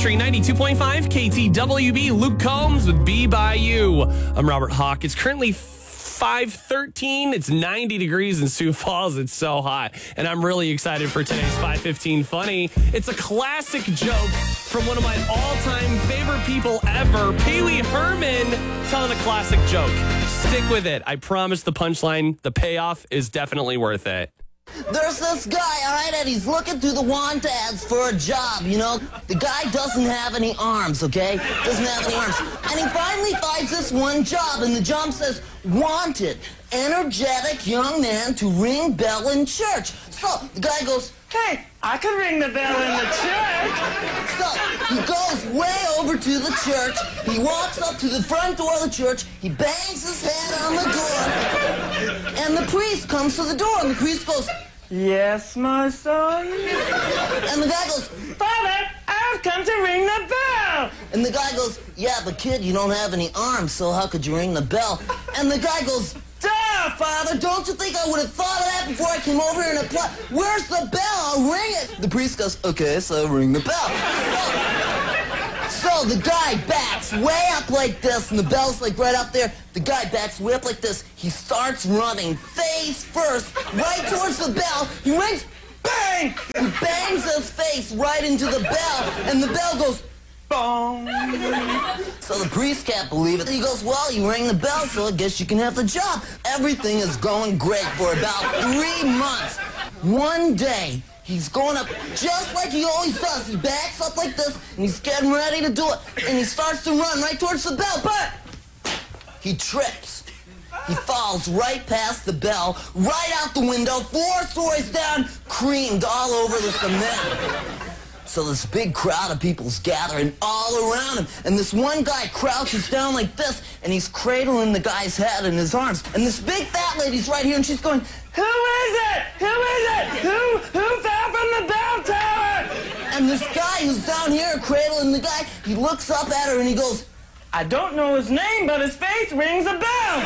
Country 92.5 KTWB. Luke Combs with Be By You. I'm Robert Hawk. It's currently 5:13. It's 90 degrees in Sioux Falls. It's so hot. And I'm really excited for today's 5:15 Funny. It's a classic joke from one of my all-time favorite people ever, Pee Wee Herman, telling a classic joke. Stick with it. I promise the punchline, the payoff is definitely worth it. There's this guy, all right, and he's looking through the want ads for a job, you know? The guy doesn't have any arms, okay? Doesn't have any arms. And he finally finds this one job, and the job says, wanted, energetic young man to ring bell in church. So the guy goes, hey, I could ring the bell in the church. So he goes way over to the church. He walks up to the front door of the church. He bangs his head on the door. And the priest comes to the door. And the priest goes, yes, my son? and the guy goes, Father, I've come to ring the bell. and the guy goes, yeah, but kid, you don't have any arms, so how could you ring the bell? And the guy goes, duh, Father, don't you think I would have thought of that before I came over here and applied? Where's the bell? I'll ring it. The priest goes, okay, so ring the bell. So the guy backs way up like this, and the bell's like right up there. The guy backs way up like this. He starts running face first, right towards the bell. He rings, bang! He bangs his face right into the bell, and the bell goes, bong. So the priest can't believe it. He goes, well, you rang the bell, so I guess you can have the job. Everything is going great for about 3 months. One day, he's going up just like he always does. He backs up like this, and he's getting ready to do it. And he starts to run right towards the bell, but he trips. He falls right past the bell, right out the window, 4 stories down, creamed all over the cement. So this big crowd of people's gathering all around him, and this one guy crouches down like this, and he's cradling the guy's head in his arms. And this big fat lady's right here, and she's going, who is it? Who is it? Who fell from the bell tower? And this guy who's down here cradling the guy, he looks up at her and he goes, I don't know his name, but his face rings a bell.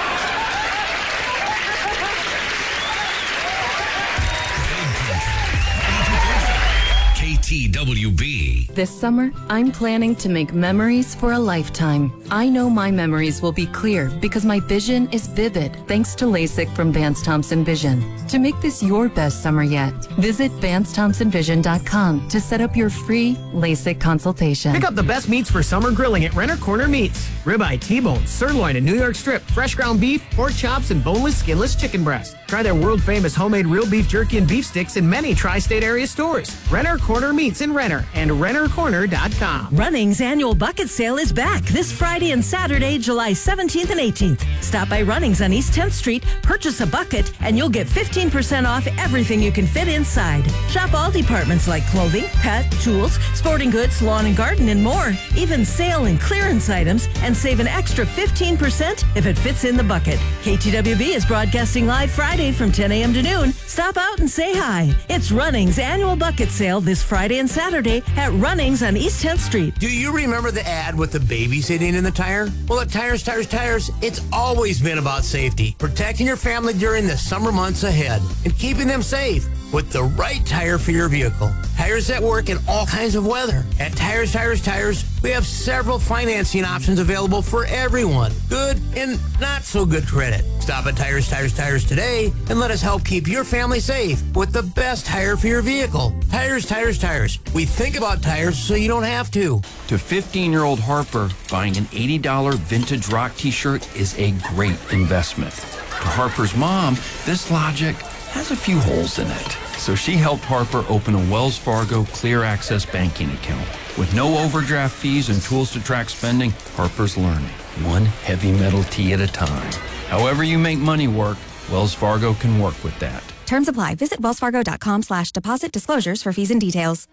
KTWB. This summer, I'm planning to make memories for a lifetime. I know my memories will be clear because my vision is vivid thanks to LASIK from Vance Thompson Vision. To make this your best summer yet, visit VanceThompsonVision.com to set up your free LASIK consultation. Pick up the best meats for summer grilling at Renner Corner Meats. Ribeye, T-bone, sirloin, and New York strip, fresh ground beef, pork chops, and boneless, skinless chicken breast. Try their world-famous homemade real beef jerky and beef sticks in many tri-state area stores. Renner Corner Meats in Renner and RennerCorner.com. Running's annual bucket sale is back this Friday and Saturday, July 17th and 18th. Stop by Running's on East 10th Street, purchase a bucket, and you'll get 15% off everything you can fit inside. Shop all departments like clothing, pet, tools, sporting goods, lawn and garden, and more. Even sale and clearance items, and save an extra 15% if it fits in the bucket. KTWB is broadcasting live Friday from 10 a.m. to noon. Stop out and say hi. It's Running's annual bucket sale this Friday and Saturday at Running's on East 10th Street. Do you remember the ad with the baby sitting in the tire? Well, at Tires, it's always been about safety. Protecting your family during the summer months ahead and keeping them safe with the right tire for your vehicle. Tires that work in all kinds of weather. At Tires, we have several financing options available for everyone. Good and not so good credit. Stop at Tires today and let us help keep your family safe with the best tire for your vehicle. Tires. We think about tires so you don't have to. To 15-year-old Harper, buying an $80 vintage rock t-shirt is a great investment. To Harper's mom, this logic has a few holes in it. So she helped Harper open a Wells Fargo Clear Access banking account. With no overdraft fees and tools to track spending, Harper's learning, one heavy metal tee at a time. However you make money work, Wells Fargo can work with that. Terms apply. Visit wellsfargo.com/deposit disclosures for fees and details.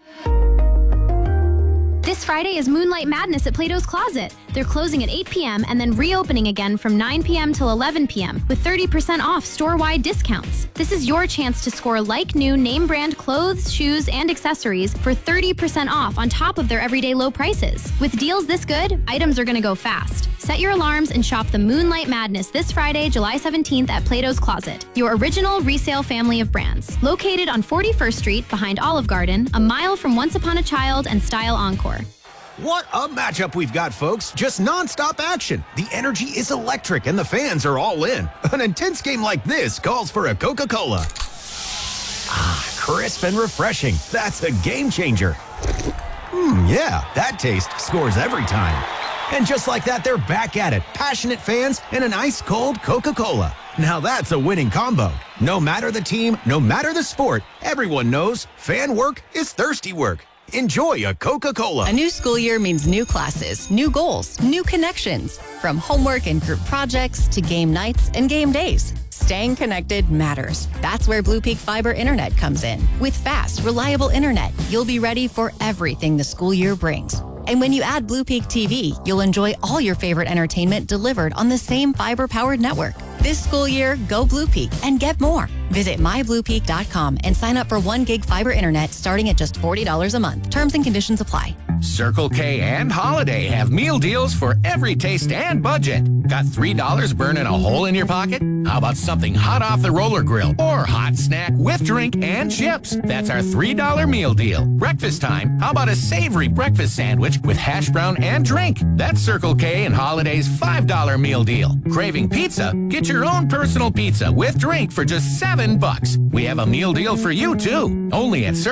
This Friday is Moonlight Madness at Plato's Closet. They're closing at 8 p.m. and then reopening again from 9 p.m. till 11 p.m. with 30% off store-wide discounts. This is your chance to score like-new name-brand clothes, shoes, and accessories for 30% off on top of their everyday low prices. With deals this good, items are going to go fast. Set your alarms and shop the Moonlight Madness this Friday, July 17th at Plato's Closet, your original resale family of brands. Located on 41st Street behind Olive Garden, a mile from Once Upon a Child and Style Encore. What a matchup we've got, folks. Just non-stop action. The energy is electric and the fans are all in. An intense game like this calls for a Coca-Cola. Ah, crisp and refreshing. That's a game changer. Yeah, that taste scores every time. And just like that, they're back at it. Passionate fans and an ice-cold Coca-Cola. Now that's a winning combo. No matter the team, no matter the sport, everyone knows fan work is thirsty work. Enjoy a Coca-Cola. A new school year means new classes, new goals, new connections. From homework and group projects to game nights and game days. Staying connected matters. That's where Blue Peak Fiber Internet comes in. With fast, reliable internet, you'll be ready for everything the school year brings. And when you add Blue Peak TV, you'll enjoy all your favorite entertainment delivered on the same fiber-powered network. This school year, go Blue Peak and get more. Visit mybluepeak.com and sign up for 1 gig fiber internet starting at just $40 a month. Terms and conditions apply. Circle K and Holiday have meal deals for every taste and budget. Got $3 burning a hole in your pocket? How about something hot off the roller grill or hot snack with drink and chips? That's our $3 meal deal. Breakfast time, how about a savory breakfast sandwich with hash brown and drink? That's Circle K and Holiday's $5 meal deal. Craving pizza? Get your own personal pizza with drink for just $7. We have a meal deal for you too. Only at Circle